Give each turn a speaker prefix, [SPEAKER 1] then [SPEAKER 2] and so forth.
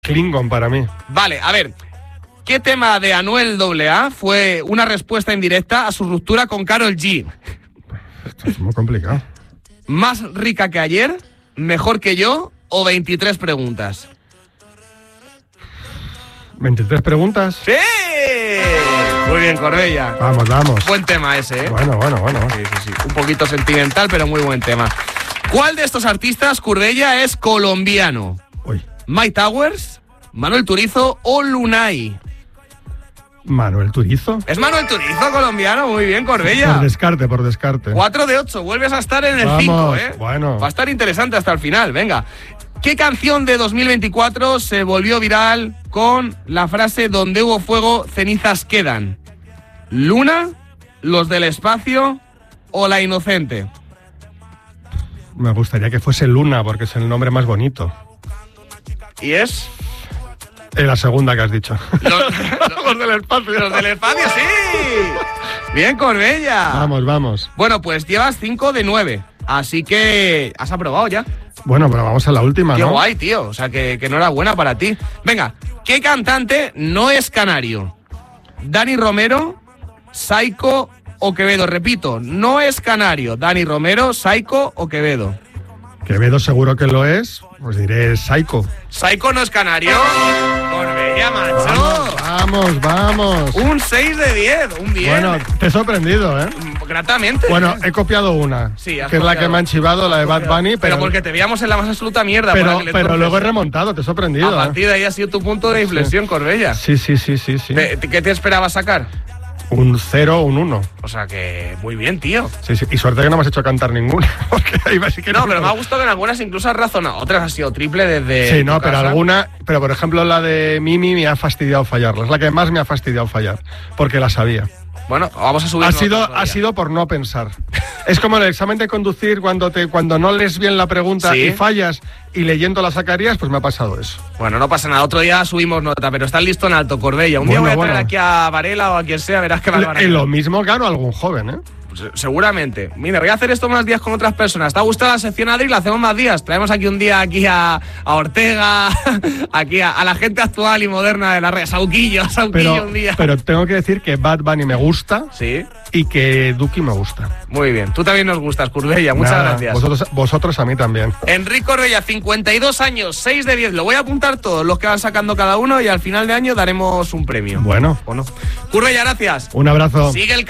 [SPEAKER 1] Klingon para mí.
[SPEAKER 2] Vale, a ver. ¿Qué tema de Anuel AA fue una respuesta indirecta a su ruptura con Karol G?
[SPEAKER 1] Esto es muy complicado.
[SPEAKER 2] ¿Más rica que ayer? ¿Mejor que yo? ¿O 23 preguntas?
[SPEAKER 1] 23 preguntas.
[SPEAKER 2] ¡Sí! Muy bien, Corbella.
[SPEAKER 1] Vamos.
[SPEAKER 2] Buen tema ese, ¿eh?
[SPEAKER 1] Bueno.
[SPEAKER 2] Sí. Un poquito sentimental, pero muy buen tema. ¿Cuál de estos artistas, Corbella, es colombiano?
[SPEAKER 1] Uy.
[SPEAKER 2] ¿Mike Towers, Manuel Turizo o Lunay?
[SPEAKER 1] Manuel Turizo.
[SPEAKER 2] Es Manuel Turizo, colombiano. Muy bien, Corbella.
[SPEAKER 1] Por descarte.
[SPEAKER 2] 4 de 8. Vuelves a estar en el
[SPEAKER 1] Vamos,
[SPEAKER 2] 5, ¿eh?
[SPEAKER 1] bueno.
[SPEAKER 2] Va a estar interesante hasta el final. Venga. ¿Qué canción de 2024 se volvió viral con la frase "donde hubo fuego, cenizas quedan"? ¿Luna, Los del Espacio o La Inocente?
[SPEAKER 1] Me gustaría que fuese Luna, porque es el nombre más bonito.
[SPEAKER 2] ¿Y es?
[SPEAKER 1] La segunda que has dicho.
[SPEAKER 2] Los del Espacio. Los del Espacio, sí. Bien, Corbella.
[SPEAKER 1] Vamos.
[SPEAKER 2] Bueno, pues llevas 5 de 9. Así que has aprobado ya.
[SPEAKER 1] Bueno, pero vamos a la última,
[SPEAKER 2] Qué
[SPEAKER 1] ¿no?
[SPEAKER 2] guay, tío. O sea, que enhorabuena para ti. Venga, ¿qué cantante no es canario? ¿Dani Romero, Saiko o Quevedo? Repito, no es canario. ¿Dani Romero, Saiko o Quevedo?
[SPEAKER 1] Quevedo seguro que lo es, pues diré Saiko.
[SPEAKER 2] Saiko no es canario. Corbella, macho.
[SPEAKER 1] Vamos.
[SPEAKER 2] Un 6 de 10, un 10.
[SPEAKER 1] Bueno, te he sorprendido, ¿eh?
[SPEAKER 2] Gratamente.
[SPEAKER 1] Bueno, he copiado una,
[SPEAKER 2] Sí, has
[SPEAKER 1] que es la
[SPEAKER 2] copiado.
[SPEAKER 1] que me han chivado, la de Bad Bunny,
[SPEAKER 2] Pero porque te veíamos en la más absoluta mierda.
[SPEAKER 1] pero
[SPEAKER 2] para que le
[SPEAKER 1] luego he
[SPEAKER 2] truques.
[SPEAKER 1] remontado, te he sorprendido.
[SPEAKER 2] A partir de ahí ha sido tu punto de inflexión, Corbella.
[SPEAKER 1] Sí.
[SPEAKER 2] ¿Qué te esperabas sacar?
[SPEAKER 1] Un 0, un 1.
[SPEAKER 2] O sea que muy bien, tío.
[SPEAKER 1] Sí. Y suerte que no me has hecho cantar ninguna. Porque ahí sí que
[SPEAKER 2] No, pero me ha gustado que en algunas incluso has razonado. Otras has sido triple desde.
[SPEAKER 1] Sí, no,
[SPEAKER 2] tu
[SPEAKER 1] pero
[SPEAKER 2] casa.
[SPEAKER 1] alguna. Pero por ejemplo, la de Mimi me ha fastidiado fallarla. Es la que más me ha fastidiado fallar. Porque la sabía.
[SPEAKER 2] Bueno, vamos a subir.
[SPEAKER 1] Ha sido por no pensar. Es como el examen de conducir cuando no lees bien la pregunta
[SPEAKER 2] ¿Sí?
[SPEAKER 1] y fallas y leyendo la sacarías, pues me ha pasado eso.
[SPEAKER 2] Bueno, no pasa nada. Otro día subimos nota, pero estás listo en alto, Corbella. Un día voy a traer aquí a Varela o a quien sea, verás que va a
[SPEAKER 1] Lo mismo, claro, algún joven, ¿eh?
[SPEAKER 2] Pues, seguramente. Mira, voy a hacer esto más días con otras personas. ¿Te ha gustado la sección, Adri? La hacemos más días. Traemos aquí un día a Ortega, aquí a la gente actual y moderna de la red. Sauquillo un día.
[SPEAKER 1] Pero tengo que decir que Bad Bunny me gusta.
[SPEAKER 2] Sí.
[SPEAKER 1] Y que Duki me gusta.
[SPEAKER 2] Muy bien. Tú también nos gustas, Corbella. Muchas gracias.
[SPEAKER 1] Vosotros a mí también.
[SPEAKER 2] Enrique Corbella, 52 años, 6 de 10. Lo voy a apuntar todos los que van sacando cada uno y al final de año daremos un premio.
[SPEAKER 1] Bueno.
[SPEAKER 2] Corbella, gracias.
[SPEAKER 1] Un abrazo.
[SPEAKER 2] Sigue el